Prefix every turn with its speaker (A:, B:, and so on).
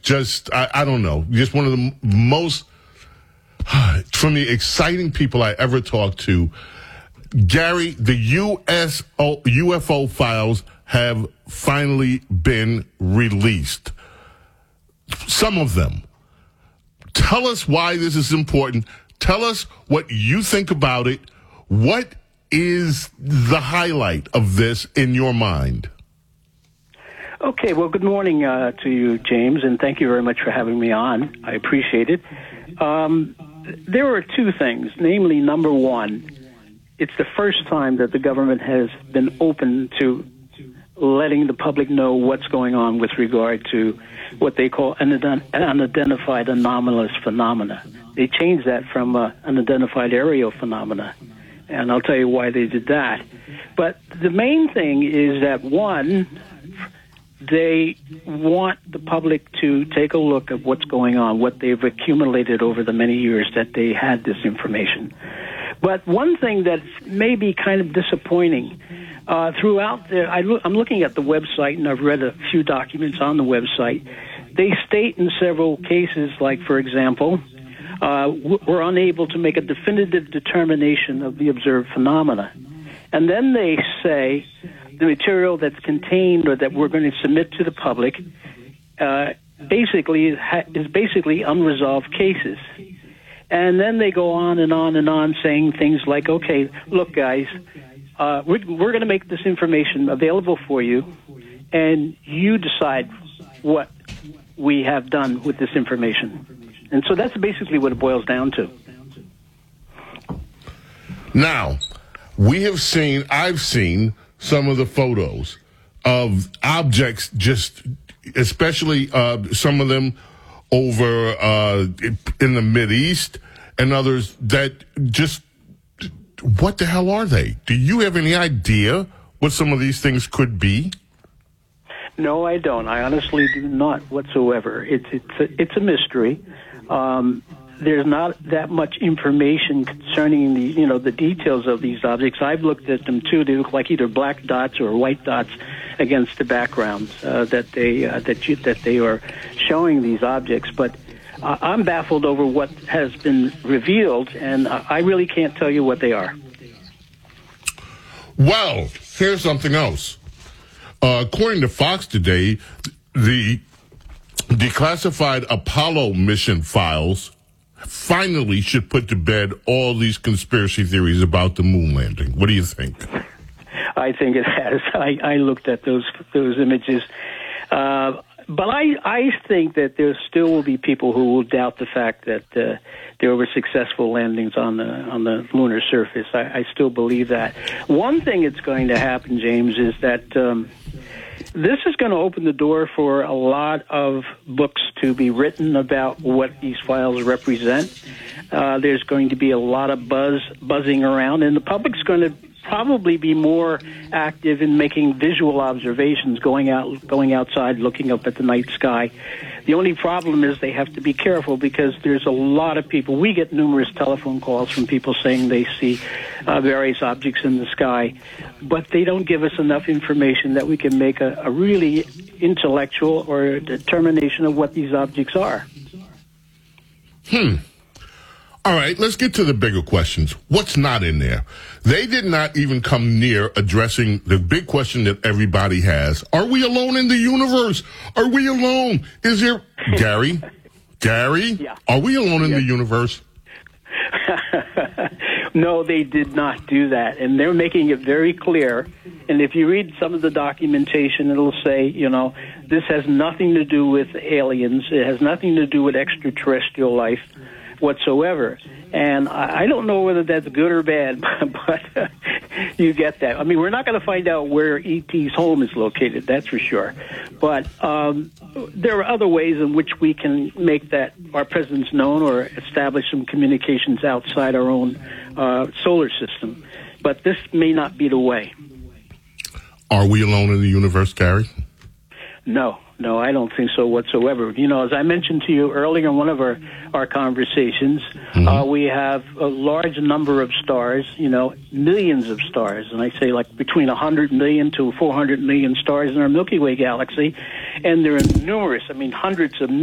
A: just, I don't know, just one of the most, from the exciting people I ever talked to. Gary, the UFO files have finally been released. Some of them. Tell us why this is important. Tell us what you think about it. What is the highlight of this in your mind?
B: Okay, well, good morning to you, James, and thank you very much for having me on. I appreciate it. There are two things, namely, number one, it's the first time that the government has been open to letting the public know what's going on with regard to what they call unidentified anomalous phenomena. They changed that from unidentified aerial phenomena, and I'll tell you why they did that. But the main thing is that, one, they want the public to take a look at what's going on, what they've accumulated over the many years that they had this information. But one thing that's maybe kind of disappointing, throughout I'm looking at the website, and I've read a few documents on the website. They state in several cases, like, for example, we're unable to make a definitive determination of the observed phenomena. And then they say the material that's contained or that we're going to submit to the public is basically unresolved cases. And then they go on and on and on saying things like, okay, look, guys, we're going to make this information available for you, and you decide what we have done with this information. And so that's basically what it boils down to.
A: Now, I've seen some of the photos of objects, just especially some of them over in the Mideast and others that just, what the hell are they? Do you have any idea what some of these things could be?
B: No, I don't. I honestly do not whatsoever. It's a mystery. There's not that much information concerning the details of these objects. I've looked at them too. They look like either black dots or white dots against the backgrounds that they are showing these objects. But I'm baffled over what has been revealed, and I really can't tell you what they are.
A: Well, here's something else. According to Fox today, the declassified Apollo mission files finally should put to bed all these conspiracy theories about the moon landing. What do you think?
B: I think it has. I looked at those images. But I think that there still will be people who will doubt the fact that there were successful landings on the lunar surface. I still believe that. One thing that's going to happen, James, is that this is going to open the door for a lot of books to be written about what these files represent. There's going to be a lot of buzzing around, and the public's going to probably be more active in making visual observations, going outside, looking up at the night sky. The only problem is they have to be careful because there's a lot of people. We get numerous telephone calls from people saying they see various objects in the sky, but they don't give us enough information that we can make a really intellectual or a determination of what these objects are.
A: All right, let's get to the bigger questions. What's not in there? They did not even come near addressing the big question that everybody has. Are we alone in the universe? Are we alone? Is there... Gary?
B: Yeah.
A: Are we alone in the universe?
B: No, they did not do that, and they're making it very clear. And if you read some of the documentation, it'll say, this has nothing to do with aliens. It has nothing to do with extraterrestrial life whatsoever. And I don't know whether that's good or bad, but you get that. I mean, we're not going to find out where E.T.'s home is located, that's for sure. But there are other ways in which we can make our presence known or establish some communications outside our own solar system. But this may not be the way.
A: Are we alone in the universe, Gary?
B: No, I don't think so whatsoever. As I mentioned to you earlier in one of our conversations, we have a large number of stars, millions of stars, and I say like between 100 million to 400 million stars in our Milky Way galaxy, and there are numerous, hundreds of